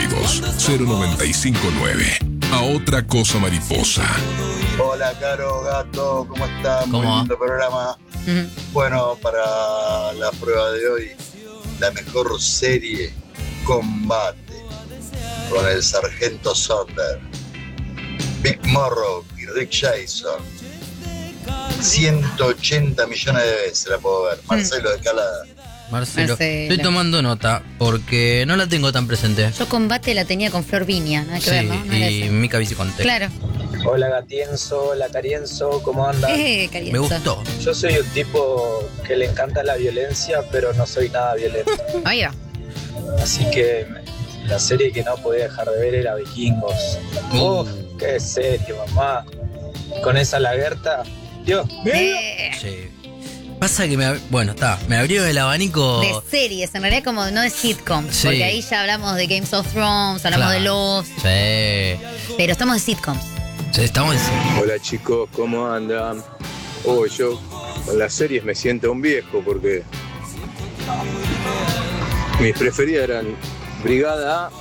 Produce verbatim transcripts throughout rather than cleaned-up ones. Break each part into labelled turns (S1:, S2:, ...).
S1: dos, cero nueve cinco nueve. A otra cosa mariposa.
S2: Hola, Caro, Gato, ¿cómo están?
S3: ¿Cómo
S2: Muy
S3: va?
S2: lindo programa.
S3: Uh-huh.
S2: Bueno, para la prueba de hoy, la mejor serie, Combate, con el Sargento Sonder, Big Morrow y Rick Jason. ciento ochenta millones de veces la puedo ver. Marcelo de Calada.
S3: Marcelo.
S4: Marcelo.
S3: Estoy tomando nota porque no la tengo tan presente.
S4: Yo Combate la tenía con Flor Viña, nada que
S3: Sí,
S4: ver, ¿no? No era
S3: y
S4: ese.
S3: Mica Viciconte.
S4: Claro.
S5: Hola Gatienzo, hola Carienzo, ¿cómo andan?
S4: Eh,
S3: Me
S4: Carienzo.
S3: gustó.
S5: Yo soy un tipo que le encanta la violencia, pero no soy nada violento.
S4: Ahí va.
S5: Así que la serie que no podía dejar de ver era Vikingos.
S3: Uh.
S5: Uf, qué serie, mamá. Con esa lagerta, Dios mío.
S4: Eh,
S3: Sí. Pasa que me... ab- Bueno, está. Me abrió el abanico...
S4: de series, en realidad como no de sitcoms.
S3: Sí.
S4: Porque ahí ya hablamos de Games of Thrones, hablamos
S3: Claro.
S4: de Lost,
S3: Sí.
S4: pero estamos de sitcoms.
S3: Sí, estamos en...
S6: Hola chicos, ¿cómo andan? Oh, yo con las series me siento un viejo porque mis preferidas eran Brigada A,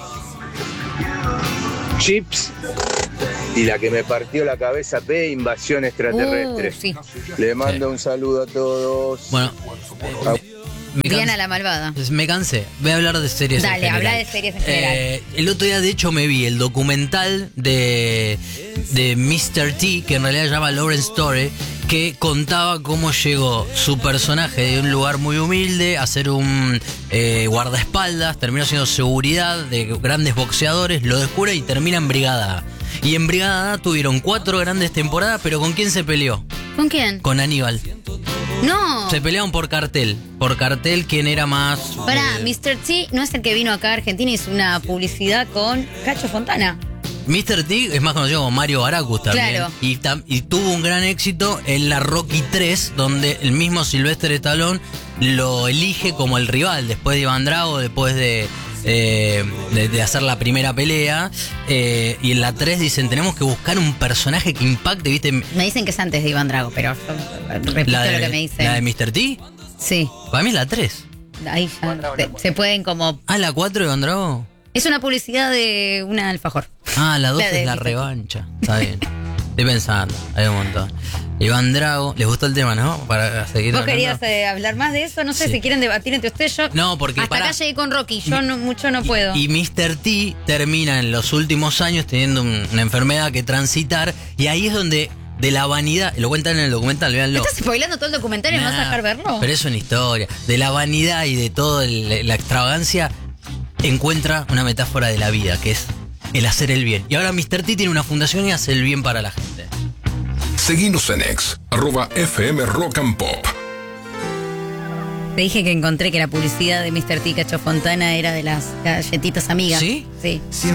S6: Chips y la que me partió la cabeza P, Invasión Extraterrestre.
S4: Uh, sí.
S6: Le mando un saludo a todos.
S3: Bueno.
S6: Ah,
S3: Me
S4: Diana
S3: cansé.
S4: la malvada.
S3: Me cansé. Voy a hablar de series en
S4: Dale,
S3: general.
S4: habla de series en general.
S3: Eh, el otro día, de hecho, me vi el documental de, de mister T, que en realidad se llama Lawrence Story, que contaba cómo llegó su personaje de un lugar muy humilde a ser un eh, guardaespaldas, terminó siendo seguridad de grandes boxeadores, lo descubre y termina en Brigada A. Y en Brigada A tuvieron cuatro grandes temporadas, pero ¿con quién se peleó?
S4: ¿Con quién?
S3: Con Aníbal.
S4: No.
S3: Se pelearon por cartel. Por cartel, ¿quién era más?
S4: Pará,
S3: eh,
S4: mister T no es el que vino acá a Argentina y hizo una publicidad con Cacho Fontana.
S3: mister T es más conocido como Mario Baracus también.
S4: Claro.
S3: Y, tam- y tuvo un gran éxito en la Rocky tres, donde el mismo Sylvester Stallone lo elige como el rival después de Iván Drago, después de, eh, de, de hacer la primera pelea. Eh, y en la tres dicen, tenemos que buscar un personaje que impacte, ¿viste?
S4: Me dicen que es antes de Iván Drago, pero yo repito
S3: La de,
S4: lo que me dicen.
S3: ¿La de mister T?
S4: Sí,
S3: Para mí es la tres.
S4: ahí ya se, se pueden como...
S3: Ah, ¿la cuatro de Iván Drago?
S4: Es una publicidad de una alfajor.
S3: Ah, la dos
S4: La de
S3: es la
S4: mister T.
S3: revancha. Está bien. Estoy pensando, hay un montón. Iván Drago, les gustó el tema, ¿no? Para seguir
S4: ¿Vos
S3: hablando.
S4: querías eh, hablar más de eso? No sé
S3: Sí.
S4: si quieren debatir entre ustedes. Yo
S3: No, porque
S4: hasta
S3: pará.
S4: acá llegué con Rocky. Yo no, mucho no puedo.
S3: Y mister T termina en los últimos años teniendo un- una enfermedad que transitar. Y ahí es donde de la vanidad, lo cuentan en el documental,
S4: ¿Me
S3: véanlo.
S4: estás spoilando todo el documental y me vas a
S3: Nah,
S4: dejar verlo?
S3: Pero es una historia. De la vanidad y de toda el- la extravagancia, encuentra una metáfora de la vida, que es el hacer el bien. Y ahora mister T tiene una fundación y hace el bien para la gente.
S1: Seguinos en ex, arroba F M Rock and Pop.
S4: Te dije que encontré que la publicidad de mister T Cacho Fontana era de las galletitas amigas.
S3: ¿Sí?
S4: Sí.